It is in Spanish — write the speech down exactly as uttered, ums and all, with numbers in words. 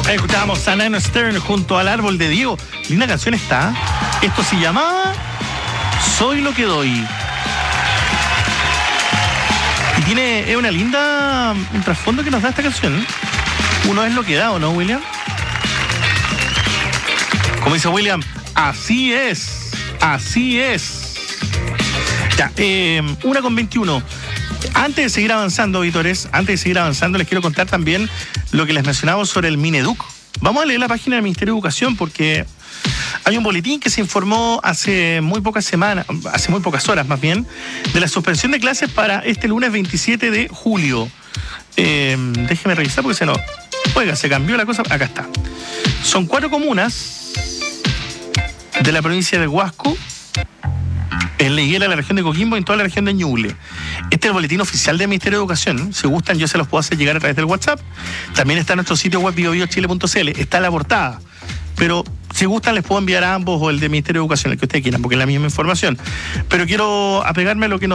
Escuchábamos a Nano Stern junto al árbol de Diego. Linda canción está. Esto se llama Soy lo que doy. Y tiene es una linda un trasfondo que nos da esta canción. Uno es lo que da, ¿o no, William? Como dice William, así es. Así es. Ya, eh, una con veintiuno. Antes de seguir avanzando, auditores, antes de seguir avanzando, les quiero contar también lo que les mencionamos sobre el Mineduc. Vamos a leer la página del Ministerio de Educación porque hay un boletín que se informó hace muy pocas semanas, hace muy pocas horas más bien, de la suspensión de clases para este lunes veintisiete de julio. Eh, déjeme revisar porque se no... Oiga, se cambió la cosa. Acá está. Son cuatro comunas de la provincia de Huasco, en la Higuera, la región de Coquimbo y en toda la región de Ñuble. Este es el boletín oficial del Ministerio de Educación. Si gustan, yo se los puedo hacer llegar a través del WhatsApp. También está en nuestro sitio web bio bio chile punto c l. Está en la portada. Pero si gustan, les puedo enviar a ambos o el del Ministerio de Educación, el que ustedes quieran, porque es la misma información. Pero quiero apegarme a lo que nos